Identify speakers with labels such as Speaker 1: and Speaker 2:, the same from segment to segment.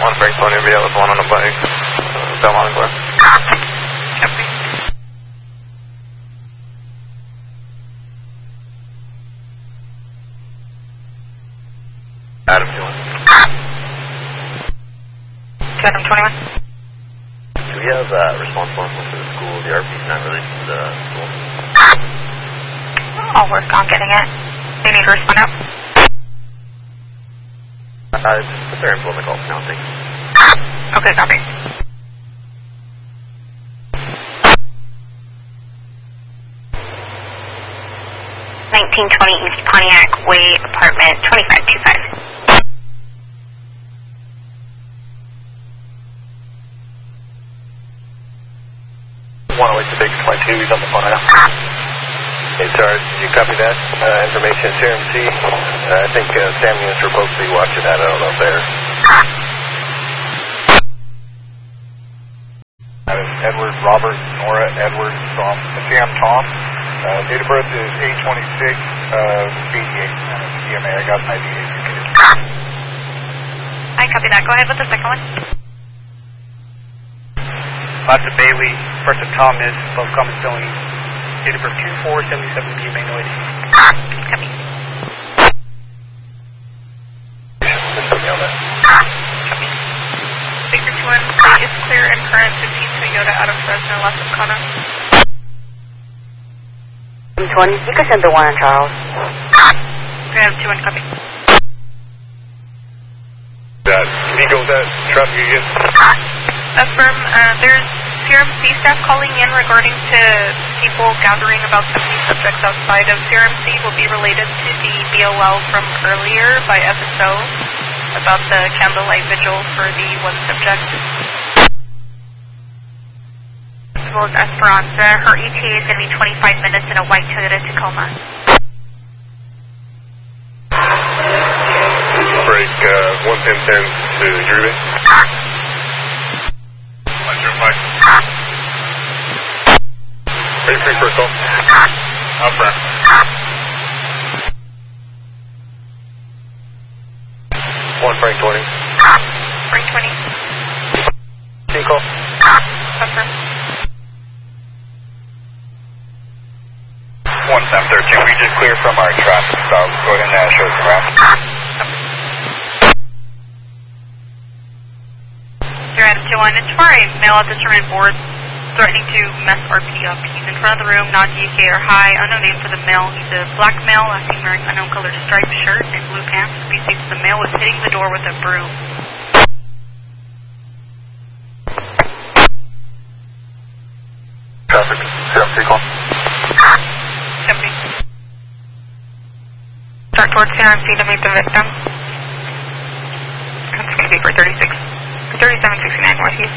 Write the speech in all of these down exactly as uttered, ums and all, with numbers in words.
Speaker 1: one Frank Tony, yeah, with one on the bike. Uh, Belmont and Glen.
Speaker 2: Copy.
Speaker 1: Adam twenty-one.
Speaker 2: Adam twenty-one.
Speaker 1: Do we have uh, responsible for the school? The R P's not released to the school.
Speaker 2: I'll work on getting it. They need to respond out.
Speaker 1: Uh, just put their info in the call now, thanks.
Speaker 2: Okay, copy. nineteen twenty East Pontiac Way, apartment twenty-five twenty-five.
Speaker 1: One oh eight to big supply two, he's on the phone now. Hey, Sarge, did you copy that uh, information to M C? Uh, I think uh, Sammy is supposed to be watching that. I don't know if they're...
Speaker 3: Edward, Robert, Nora, Edward, Tom, Sam, Tom. Uh, date of birth is eight twenty-six, uh, eighty-eight. C M A, I got my D A.
Speaker 2: I copy that. Go ahead with the second one.
Speaker 4: Lots of Bailey, first of Thomas, both common spelling. Date of birth two four seventy-seven P M A noise.
Speaker 2: Copy. Copy. Baker two one, plate is clear and current fifteen Toyota out of Fresno, La Suscana.
Speaker 5: twenty, you can send the one on Charles.
Speaker 2: We have two one, copy.
Speaker 1: Uh, can you go with that traffic again?
Speaker 2: Affirm, uh, there's C R M C staff calling in regarding to people gathering about seventy subjects outside of C R M C. Will be related to the B O L from earlier by F S O about the candlelight vigil for the one subject. As well as Esperanza, her E T A is going to be twenty-five minutes in a white Toyota Tacoma.
Speaker 1: Break uh, one ten ten to Drury. one zero five. Are you free for a call? Up front. one Frank twenty.
Speaker 2: Frank twenty.
Speaker 1: Can you call?
Speaker 2: Affirm.
Speaker 3: one seven thirteen, we just cleared from our traffic stop. Go ahead and uh, show us around.
Speaker 2: Zero Adam two one, it's for a male at the determined board threatening to mess R P up. He's in front of the room, non D K or high, unknown name for the male. He's a black male, last seen wearing unknown colored striped shirt and blue pants. Be safe the male was hitting the door with a broom.
Speaker 1: Traffic. zero three call.
Speaker 2: Copy. Start towards C R M C to meet the victim. That's going to be for thirty-six. thirty-seven sixty-nine Northeast.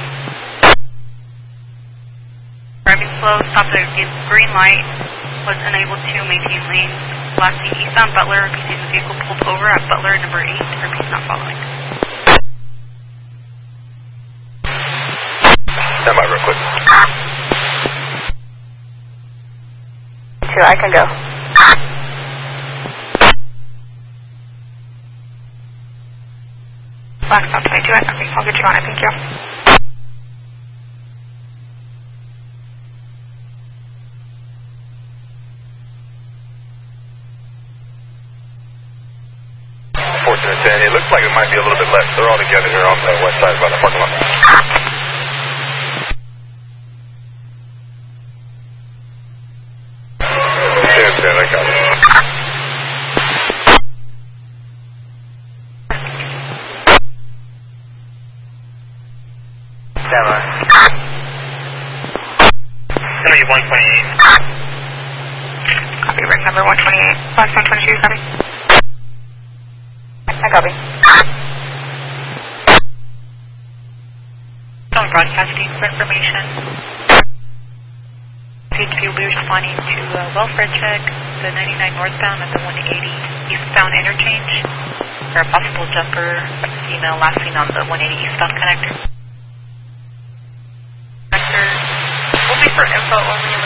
Speaker 2: Driving slow, stopped at a green light, was unable to maintain lanes. Last seen eastbound Butler, be seen the vehicle pulled over at Butler number eight, repeat not following.
Speaker 1: Stand by real quick.
Speaker 5: Two, I can go.
Speaker 2: Black stop twenty-two, I think I'll get you on it, thank you.
Speaker 1: Fortunate ten. It looks like it might be a little bit less. They're all together here on the west side by the parking lot. ten ten, I got it.
Speaker 4: Stand by. Number one twenty-eight.
Speaker 2: Copy, ring number one twenty-eight. Last one twenty-two, copy.
Speaker 5: I copy.
Speaker 2: Phone broadcasting for information. Seems to be responding to a welfare check, the ninety-nine northbound at the one eighty eastbound interchange. For a possible jumper, female last seen on the one eighty eastbound connector. Connector will be for info only in the